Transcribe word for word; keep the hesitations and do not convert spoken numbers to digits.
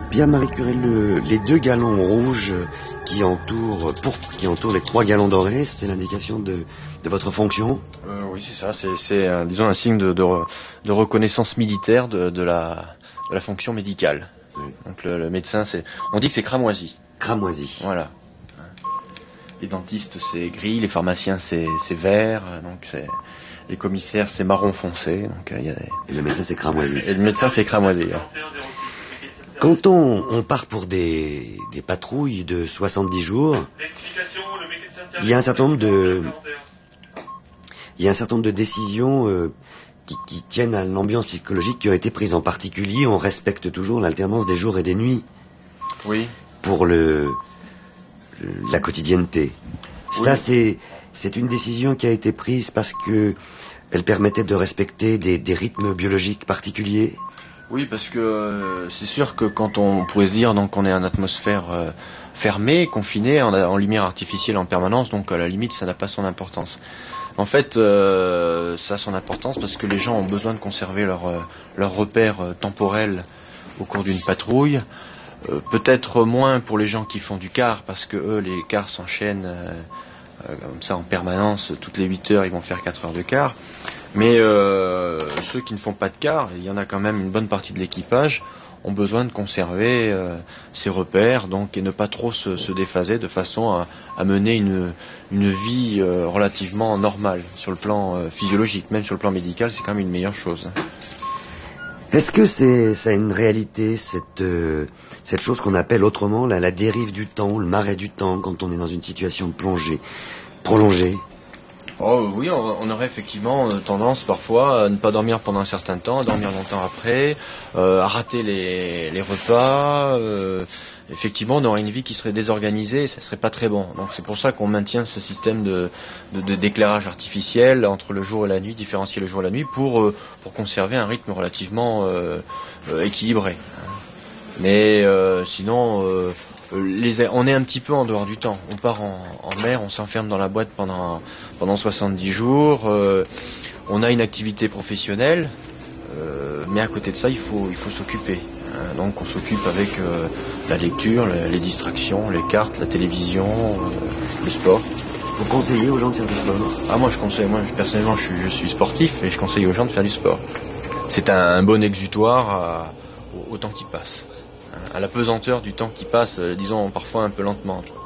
Pierre-Marie Curé, le, les deux galons rouges qui entourent, pourpres, qui entourent les trois galons dorés, c'est l'indication de, de votre fonction? euh, Oui, c'est ça. C'est, c'est un, disons, un signe de, de, de reconnaissance militaire de, de, la, de la fonction médicale. Oui. Donc le, le médecin, c'est, on dit que c'est cramoisi. Cramoisi. Voilà. Les dentistes, c'est gris. Les pharmaciens, c'est, c'est vert. Donc c'est, les commissaires, c'est marron foncé. Donc, euh, y a des... Et le médecin, c'est cramoisi. Et le médecin, c'est cramoisi. Ouais. Quand on, on part pour des, des patrouilles de soixante-dix jours, il y a un certain nombre de, il y a un certain nombre de décisions euh, qui, qui tiennent à l'ambiance psychologique qui ont été prises. En particulier, on respecte toujours l'alternance des jours et des nuits. Oui. Pour le, le la quotidienneté. Oui. Ça, c'est, c'est une décision qui a été prise parce que elle permettait de respecter des, des rythmes biologiques particuliers. Oui, parce que euh, c'est sûr que quand on, on pourrait se dire donc on est en atmosphère euh, fermée, confinée, en, en lumière artificielle en permanence, donc à la limite ça n'a pas son importance. En fait, euh, ça a son importance parce que les gens ont besoin de conserver leur euh, leur repère euh, temporel au cours d'une patrouille. Euh, peut-être moins pour les gens qui font du car, parce que eux les cars s'enchaînent euh, euh, comme ça en permanence, toutes les huit heures ils vont faire quatre heures de car. Mais euh, ceux qui ne font pas de car, il y en a quand même une bonne partie de l'équipage, ont besoin de conserver euh, ces repères, donc et ne pas trop se, se déphaser de façon à, à mener une, une vie euh, relativement normale sur le plan euh, physiologique, même sur le plan médical, c'est quand même une meilleure chose. Est-ce que c'est ça a une réalité, cette euh, cette chose qu'on appelle autrement la, la dérive du temps, le marais du temps, quand on est dans une situation de plongée prolongée? Oh oui, on, on aurait effectivement tendance parfois à ne pas dormir pendant un certain temps, à dormir longtemps après, euh, à rater les, les repas. Euh, effectivement, on aurait une vie qui serait désorganisée et ça serait pas très bon. Donc c'est pour ça qu'on maintient ce système de, de, de d'éclairage artificiel entre le jour et la nuit, différencier le jour et la nuit pour euh, pour conserver un rythme relativement euh, euh, équilibré. Mais euh, sinon. Euh, Les, on est un petit peu en dehors du temps. On part en, en mer, on s'enferme dans la boîte pendant, pendant soixante-dix jours. Euh, on a une activité professionnelle, euh, mais à côté de ça, il faut, il faut s'occuper. Hein, donc on s'occupe avec euh, la lecture, les, les distractions, les cartes, la télévision, euh, le sport. Vous conseillez aux gens de faire du sport? Ah moi je conseille, moi personnellement je suis, je suis sportif et je conseille aux gens de faire du sport. C'est un, un bon exutoire à, au, au temps qui passe. À la pesanteur du temps qui passe, euh, disons parfois un peu lentement.